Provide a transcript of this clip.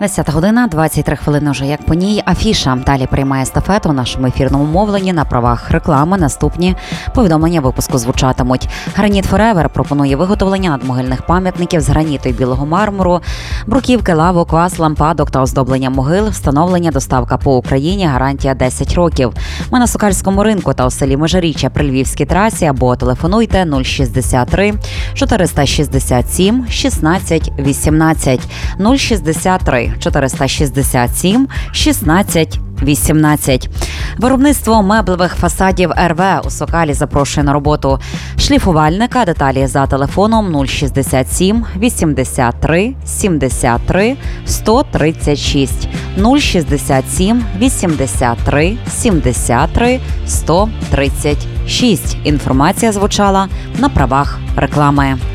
10 година, 23 хвилини вже як по ній. Афіша далі приймає естафету у нашому ефірному мовленні на правах реклами. Наступні повідомлення випуску звучатимуть. Граніт Форевер пропонує виготовлення надмогильних пам'ятників з граніту і білого мармуру, бруківки, лавок, квас, лампадок та оздоблення могил, встановлення, доставка по Україні, гарантія 10 років. Ми на Сокальському ринку та у селі Межиріччя при Львівській трасі або телефонуйте 063 467 16 18 063 467 16 18. Виробництво меблевих фасадів РВ у Сокалі запрошує на роботу шліфувальника. Деталі за телефоном 067 83 73 136 067 83 73 136. Інформація звучала на правах реклами.